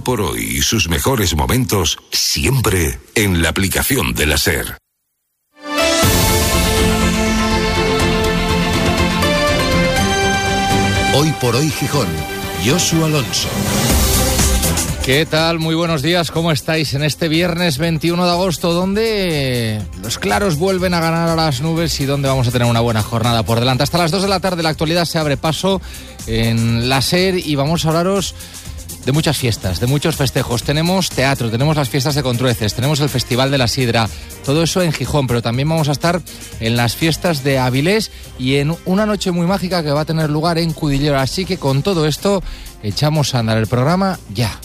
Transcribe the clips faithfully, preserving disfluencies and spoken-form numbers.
por hoy y sus mejores momentos siempre en la aplicación de la SER. Hoy por hoy Gijón, Josu Alonso. ¿Qué tal? Muy buenos días, ¿cómo estáis en este viernes veintiuno de agosto, donde los claros vuelven a ganar a las nubes y donde vamos a tener una buena jornada por delante? Hasta las dos de la tarde la actualidad se abre paso en la SER y vamos a hablaros de muchas fiestas, de muchos festejos. Tenemos teatro, tenemos las fiestas de Contrueces, tenemos el Festival de la Sidra, todo eso en Gijón, pero también vamos a estar en las fiestas de Avilés y en una noche muy mágica que va a tener lugar en Cudillero. Así que con todo esto echamos a andar el programa ya.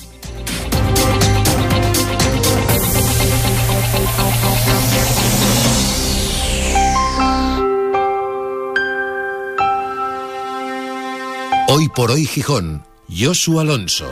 Hoy por hoy Gijón, Josu Alonso.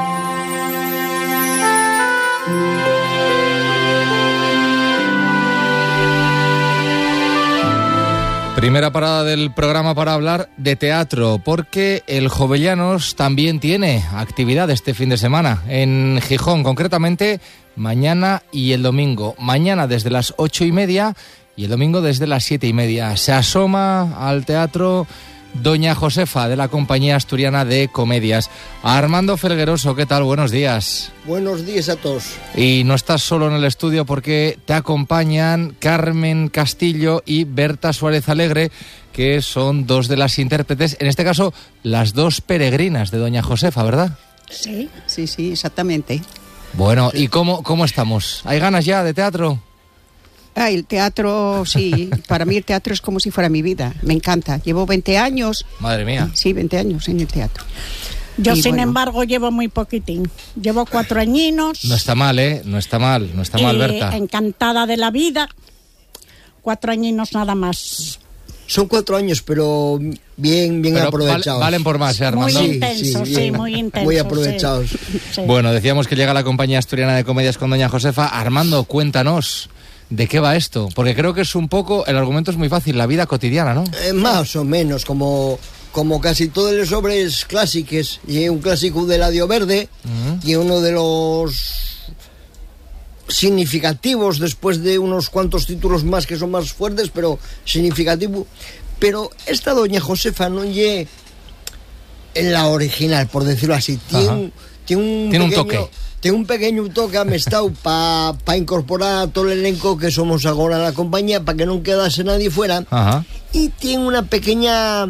Primera parada del programa para hablar de teatro, porque el Jovellanos también tiene actividad este fin de semana en Gijón, concretamente mañana y el domingo. Mañana desde las ocho y media y el domingo desde las siete y media. Se asoma al teatro Doña Josefa, de la Compañía Asturiana de Comedias. Armando Felgueroso, ¿qué tal? Buenos días. Buenos días a todos. Y no estás solo en el estudio porque te acompañan Carmen Castillo y Berta Suárez Alegre, que son dos de las intérpretes, en este caso las dos peregrinas de Doña Josefa, ¿verdad? Sí, sí, sí, exactamente. Bueno, ¿y cómo, cómo estamos? ¿Hay ganas ya de teatro? Ah, el teatro, sí, para mí el teatro es como si fuera mi vida, me encanta. Llevo veinte años. Madre mía. Sí, veinte años en el teatro. Yo, y sin bueno, embargo, llevo muy poquitín. Llevo cuatro añinos. No está mal, ¿eh? No está mal, no está mal, eh, Berta. Encantada de la vida. Cuatro añiños nada más. Son cuatro años, pero bien, bien pero aprovechados. Val, valen por más, ¿eh, Armando? Muy intensos, sí, sí, muy intensos. Muy aprovechados. Sí, sí. Bueno, decíamos que llega la Compañía Asturiana de Comedias con Doña Josefa. Armando, cuéntanos, ¿de qué va esto? Porque creo que es un poco, el argumento es muy fácil, la vida cotidiana, ¿no? Eh, más o menos, como, como casi todos los obras clásicos. Y un clásico de Eladio Verde, uh-huh. Y uno de los significativos, después de unos cuantos títulos más que son más fuertes, pero significativo. Pero esta Doña Josefa no es en la original, por decirlo así. Tiene, tiene un tiene pequeño, un toque. Tiene un pequeño toque amestado para pa incorporar a todo el elenco que somos ahora en la compañía, para que no quedase nadie fuera. Ajá. Y tiene una pequeña...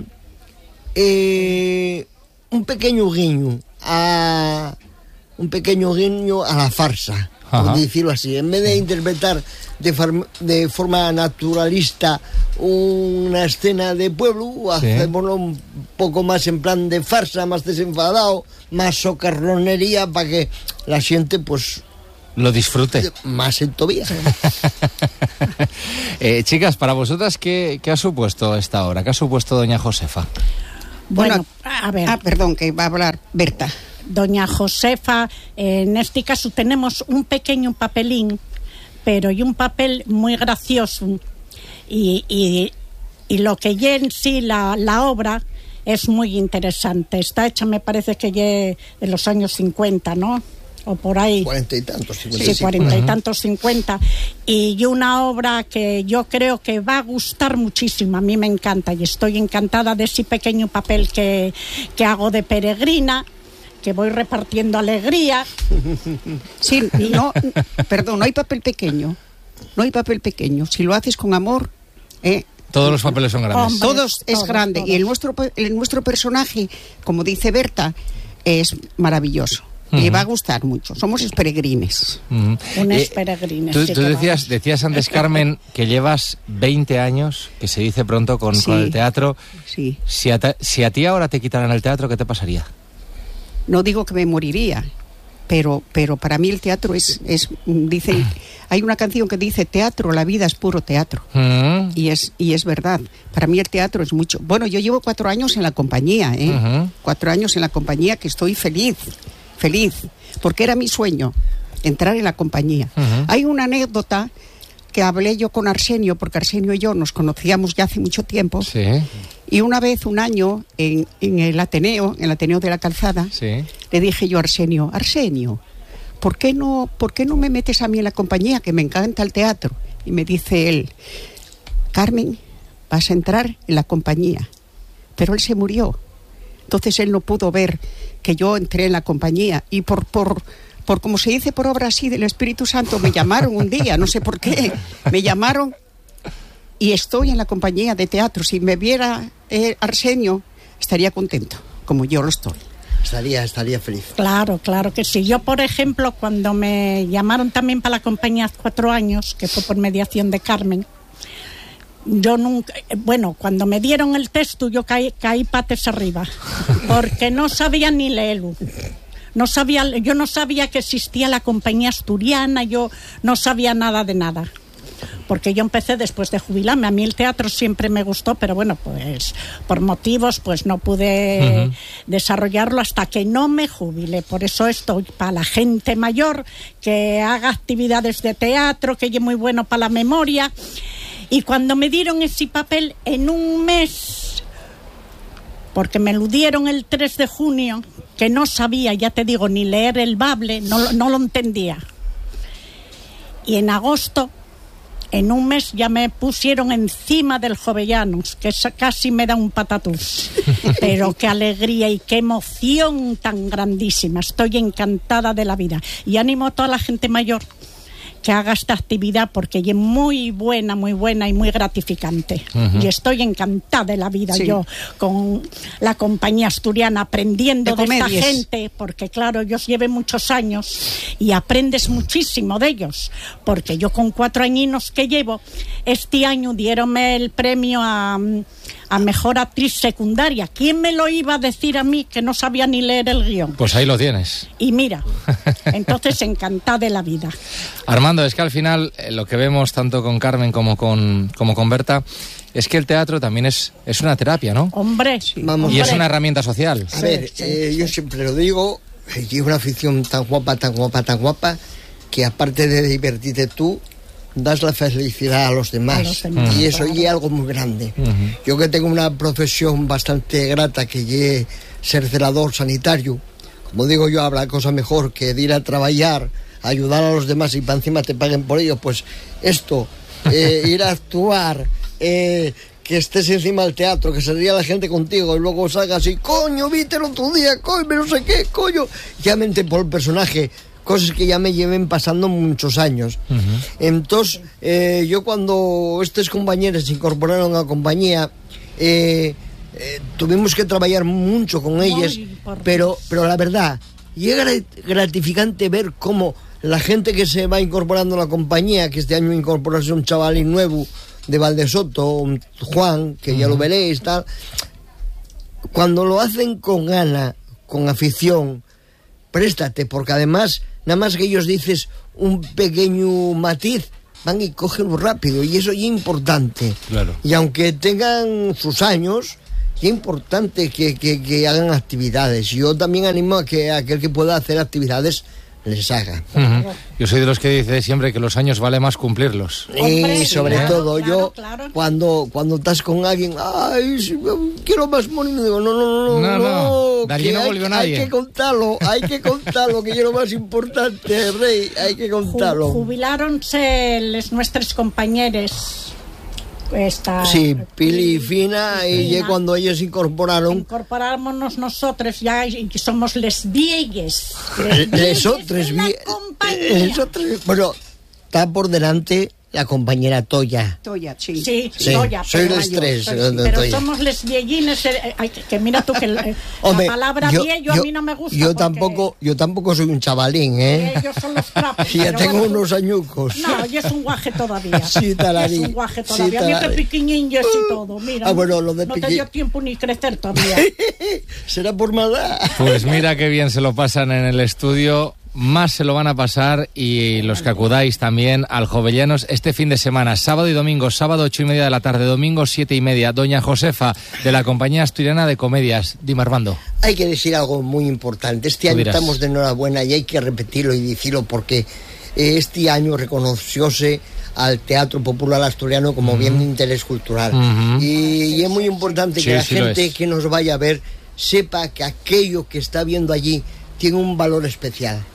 Eh, un pequeño guiño a... Un pequeño guiño a la farsa, por Ajá. decirlo así. En vez de interpretar de, far, de forma naturalista una escena de pueblo, sí. hacémoslo un poco más en plan de farsa, más desenfadado, más socarronería, para que la gente pues lo disfrute más en tobía. eh, chicas, para vosotras, ¿qué, ¿qué ha supuesto esta obra? ¿Qué ha supuesto Doña Josefa? Bueno, bueno a ver. Ah, perdón, que va a hablar Berta. Doña Josefa, en este caso tenemos un pequeño papelín, pero y un papel muy gracioso. Y, y, y lo que ya en sí la, la obra es muy interesante. Está hecha, me parece que ya de los años cincuenta, ¿no? O por ahí. Cuarenta y tantos, cincuenta. Sí, cuarenta y tantos, cincuenta. Y una obra que yo creo que va a gustar muchísimo. A mí me encanta y estoy encantada de ese pequeño papel que, que hago de peregrina, que voy repartiendo alegría. Sí, no, perdón, no hay papel pequeño. No hay papel pequeño. Si lo haces con amor, eh, todos los papeles son grandes. Hombres, todos es todos, grande. Todos. Y el nuestro, el nuestro personaje, como dice Berta, es maravilloso. Uh-huh. Le va a gustar mucho. Somos peregrines. Uh-huh. Unas eh, peregrines. Tú, sí tú decías, decías antes, Carmen, que llevas veinte años, que se dice pronto, con, sí. con el teatro. Sí. Si a, ta, si a ti ahora te quitaran el teatro, ¿qué te pasaría? No digo que me moriría, pero, pero para mí el teatro es, es dicen, hay una canción que dice teatro, la vida es puro teatro. Uh-huh. Y es, y es verdad. Para mí el teatro es mucho. Bueno, yo llevo cuatro años en la compañía, ¿eh? Uh-huh. Cuatro años en la compañía que estoy feliz, feliz, porque era mi sueño, entrar en la compañía. Uh-huh. Hay una anécdota que hablé yo con Arsenio, porque Arsenio y yo nos conocíamos ya hace mucho tiempo. Sí. Y una vez, un año, en, en el Ateneo, en el Ateneo de la Calzada, sí. le dije yo a Arsenio, Arsenio, ¿por qué no, por qué no me metes a mí en la compañía, que me encanta el teatro? Y me dice él, Carmen, vas a entrar en la compañía. Pero él se murió. Entonces él no pudo ver que yo entré en la compañía. Y por, por, por como se dice, por obra así del Espíritu Santo, me llamaron un día, no sé por qué, me llamaron y estoy en la compañía de teatro. Si me viera eh, Arsenio, estaría contento, como yo lo estoy. Estaría, estaría feliz. Claro, claro que sí. Yo, por ejemplo, cuando me llamaron también para la compañía hace cuatro años, que fue por mediación de Carmen, yo nunca, bueno, cuando me dieron el texto yo caí, caí patas arriba, porque no sabía ni leerlo. No sabía, yo no sabía que existía la compañía asturiana, yo no sabía nada de nada. Porque yo empecé después de jubilarme. A mí el teatro siempre me gustó, pero bueno, pues por motivos pues no pude uh-huh. desarrollarlo hasta que no me jubilé. Por eso estoy para la gente mayor, que haga actividades de teatro, que es muy bueno para la memoria. Y cuando me dieron ese papel, en un mes, porque me lo dieron el tres de junio, que no sabía, ya te digo, ni leer el bable, no, no lo entendía. Y en agosto, en un mes, ya me pusieron encima del Jovellanos, que casi me da un patatús. Pero qué alegría y qué emoción tan grandísima. Estoy encantada de la vida. Y animo a toda la gente mayor que haga esta actividad, porque es muy buena, muy buena y muy gratificante. Uh-huh. Y estoy encantada de la vida, sí. Yo con la compañía asturiana, aprendiendo de, de esta gente, porque claro, ellos lleven muchos años y aprendes muchísimo de ellos, porque yo con cuatro añinos que llevo, este año dieronme el premio a, a mejor actriz secundaria. ¿Quién me lo iba a decir a mí, que no sabía ni leer el guión? Pues ahí lo tienes. Y mira, entonces encantada de la vida. Armando, es que al final eh, lo que vemos tanto con Carmen como con, como con Berta es que el teatro también es, es una terapia, ¿no? Hombre, sí. Vamos, y hombre. Es una herramienta social. A ver, sí, eh, sí. yo siempre lo digo, llevo una afición tan guapa, tan guapa, tan guapa, que aparte de divertirte tú, das la felicidad a los demás, a los demás, y eso claro. Es algo muy grande. Uh-huh. Yo que tengo una profesión bastante grata, que es ser celador sanitario, como digo yo, habrá cosa mejor que de ir a trabajar, ayudar a los demás y para encima te paguen por ello. Pues esto, eh, ir a actuar, eh, que estés encima del teatro, que se ría la gente contigo y luego salgas y coño, viste el otro día, coño, no sé qué, coño, ya mente por el personaje. Cosas que ya me lleven pasando muchos años. Uh-huh. Entonces, eh, yo cuando estos compañeros se incorporaron a la compañía, eh, eh, tuvimos que trabajar mucho con ellos, pero, pero la verdad, y es gratificante ver cómo la gente que se va incorporando a la compañía, que este año incorporarse un chavalín nuevo de Valdesoto, Juan, que uh-huh. ya lo veréis, tal, cuando lo hacen con gana, con afición, préstate, porque además, nada más que ellos dices un pequeño matiz, van y cogen rápido, y eso es importante. Claro. Y aunque tengan sus años, es importante que, que, que hagan actividades. Yo también animo a que aquel que pueda hacer actividades les haga. Uh-huh. Yo soy de los que dice siempre que los años vale más cumplirlos. Y sobre claro, todo claro, yo claro. cuando cuando estás con alguien, ay, quiero más morir, digo, no, no, no, no, no, de allí no volvió hay, nadie. Hay que contarlo, hay que contarlo, que es lo más importante, rey, hay que contarlo. Jubiláronse les, nuestros compañeros. Esta, sí, Pili y Fina, Fina, y ya cuando ellos se incorporaron. Incorporámonos nosotros ya, y somos les viegues. Les otros viegues. Bueno, está por delante la compañera Toya. Toya, sí. Sí, sí. Toya. Soy los tres. Pero, pero Toya. Somos les viellines, eh, que, que mira tú que el, Hombre, la palabra yo, viejo yo, a mí no me gusta. Yo tampoco, yo tampoco soy un chavalín, ¿eh? Ellos son los trapos. Ya tengo bueno, unos añucos. No, yo es un guaje todavía. Sí, talarí. Es un guaje todavía. Sí, a mí que piquiñillos y todo, mira. Ah, bueno, lo de no piqui... te dio tiempo ni crecer todavía. Será por maldad. Pues mira qué bien se lo pasan en el estudio. Más se lo van a pasar, y los que acudáis también al Jovellanos este fin de semana, sábado y domingo, sábado ocho y media de la tarde, domingo siete y media. Doña Josefa, de la Compañía Asturiana de Comedias. Dime, Armando. Hay que decir algo muy importante. Este año estamos de enhorabuena y hay que repetirlo y decirlo porque este año reconocióse al Teatro Popular Asturiano como uh-huh. bien de interés cultural. Uh-huh. Y, y es muy importante sí, que la sí gente que nos vaya a ver sepa que aquello que está viendo allí tiene un valor especial.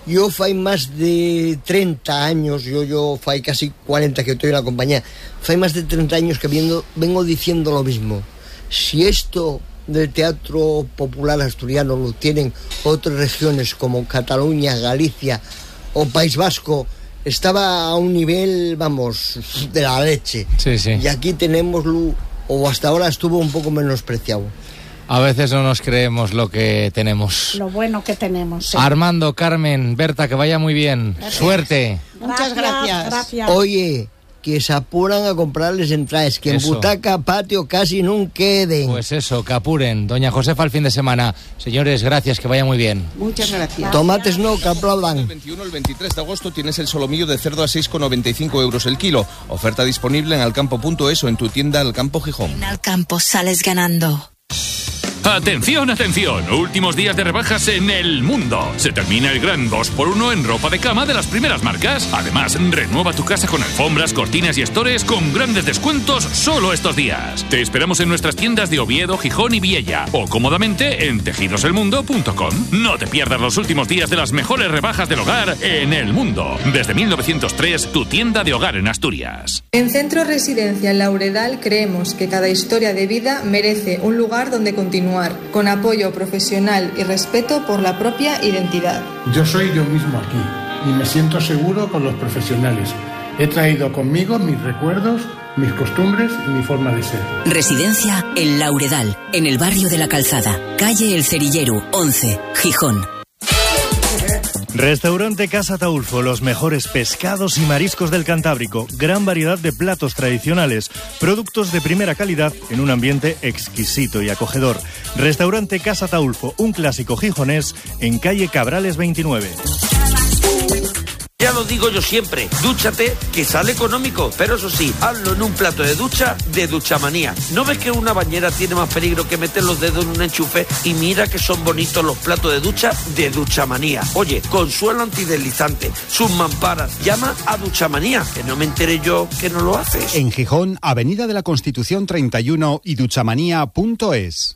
yo fai más de treinta años, yo, yo fai casi cuarenta que estoy en la compañía, fai más de treinta años que viendo, vengo diciendo lo mismo. Si esto del teatro popular asturiano lo tienen otras regiones como Cataluña, Galicia o País Vasco, estaba a un nivel, vamos, de la leche. Sí, sí. Y aquí tenemos, o hasta ahora estuvo un poco menospreciado. A veces no nos creemos lo que tenemos. Lo bueno que tenemos. Sí. Armando, Carmen, Berta, que vaya muy bien. Gracias. Suerte. Muchas gracias. gracias. Oye, que se apuran a comprarles entradas, que eso. En butaca, patio casi no queden. Pues eso, que apuren. Doña Josefa, el fin de semana. Señores, gracias, que vaya muy bien. Muchas gracias. Tomates no, que aplaudan. El veintiuno, el veintitrés de agosto tienes el solomillo de cerdo a seis con noventa y cinco euros el kilo. Oferta disponible en alcampo punto es o en tu tienda Alcampo Gijón. En Alcampo sales ganando. Atención, atención, últimos días de rebajas en El Mundo. Se termina el gran dos por uno en ropa de cama de las primeras marcas. Además, renueva tu casa con alfombras, cortinas y estores con grandes descuentos solo estos días. Te esperamos en nuestras tiendas de Oviedo, Gijón y Viella o cómodamente en tejidos el mundo punto com. No te pierdas los últimos días de las mejores rebajas del hogar en El Mundo. Desde mil novecientos tres, tu tienda de hogar en Asturias. En Centro Residencial Lauredal creemos que cada historia de vida merece un lugar donde continuar, con apoyo profesional y respeto por la propia identidad. Yo soy yo mismo aquí y me siento seguro con los profesionales. He traído conmigo mis recuerdos, mis costumbres y mi forma de ser. Residencia El Lauredal, en el barrio de La Calzada, calle El Cerillero, once, Gijón. Restaurante Casa Taulfo, los mejores pescados y mariscos del Cantábrico, gran variedad de platos tradicionales, productos de primera calidad en un ambiente exquisito y acogedor. Restaurante Casa Taulfo, un clásico gijonés en calle Cabrales veintinueve. Ya lo digo yo siempre, dúchate que sale económico, pero eso sí, hazlo en un plato de ducha de Duchamanía. ¿No ves que una bañera tiene más peligro que meter los dedos en un enchufe? Y mira que son bonitos los platos de ducha de Duchamanía. Oye, con suelo antideslizante, sus mamparas, llama a Duchamanía, que no me enteré yo que no lo haces. En Gijón, Avenida de la Constitución treinta y uno y duchamanía punto es.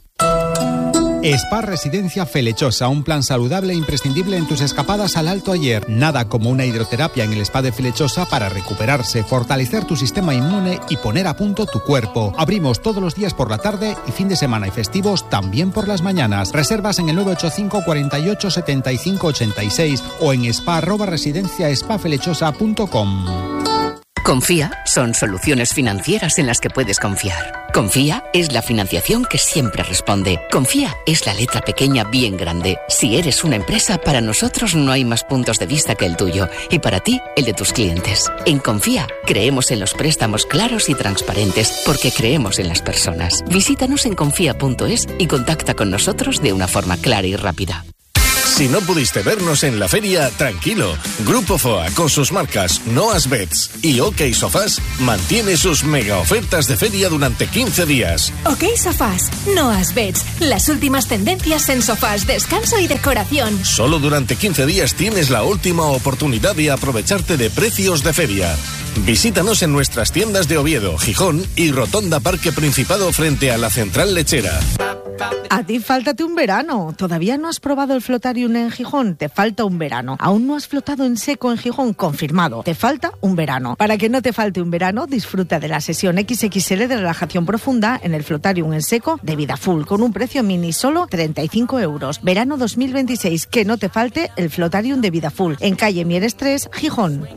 Spa Residencia Felechosa, un plan saludable e imprescindible en tus escapadas al Alto Ayer. Nada como una hidroterapia en el spa de Felechosa para recuperarse, fortalecer tu sistema inmune y poner a punto tu cuerpo. Abrimos todos los días por la tarde y fin de semana y festivos también por las mañanas. Reservas en el nueve ocho cinco, cuarenta y ocho, setenta y cinco ochenta y seis o en spa arroba residencia spa felechosa punto com. Confía son soluciones financieras en las que puedes confiar. Confía es la financiación que siempre responde. Confía es la letra pequeña bien grande. Si eres una empresa, para nosotros no hay más puntos de vista que el tuyo y para ti, el de tus clientes. En Confía creemos en los préstamos claros y transparentes porque creemos en las personas. Visítanos en confía punto es y contacta con nosotros de una forma clara y rápida. Si no pudiste vernos en la feria, tranquilo. Grupo F O A, con sus marcas Noas Beds y OK Sofás, mantiene sus mega ofertas de feria durante quince días. OK Sofás, Noas Beds, las últimas tendencias en sofás, descanso y decoración. Solo durante quince días tienes la última oportunidad de aprovecharte de precios de feria. Visítanos en nuestras tiendas de Oviedo, Gijón y Rotonda Parque Principado frente a la Central Lechera. A ti fáltate un verano. ¿Todavía no has probado el Flotarium en Gijón? Te falta un verano. ¿Aún no has flotado en seco en Gijón? Confirmado. Te falta un verano. Para que no te falte un verano, disfruta de la sesión equis equis ele de relajación profunda en el Flotarium en seco de vida full, con un precio mini solo treinta y cinco euros. Verano dos mil veintiséis. Que no te falte el Flotarium de vida full en calle Mieres tres, Gijón.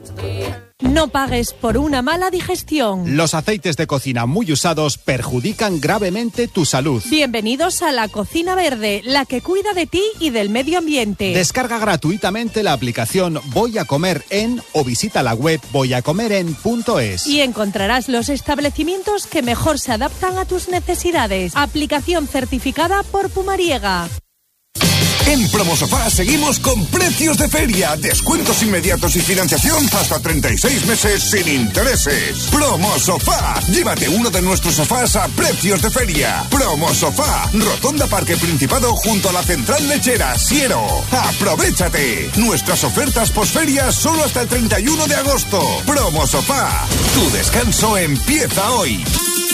No pagues por una mala digestión. Los aceites de cocina muy usados perjudican gravemente tu salud. Bienvenidos a la Cocina Verde, la que cuida de ti y del medio ambiente. Descarga gratuitamente la aplicación Voy a Comer En o visita la web voy a comer en punto es. Y encontrarás los establecimientos que mejor se adaptan a tus necesidades. Aplicación certificada por Pumariega. En Promosofá seguimos con precios de feria, descuentos inmediatos y financiación hasta treinta y seis meses sin intereses. Promosofá, llévate uno de nuestros sofás a precios de feria. Promosofá, Rotonda Parque Principado junto a la Central Lechera, Siero. ¡Aprovechate! Nuestras ofertas posferias solo hasta el treinta y uno de agosto. Promosofá, tu descanso empieza hoy.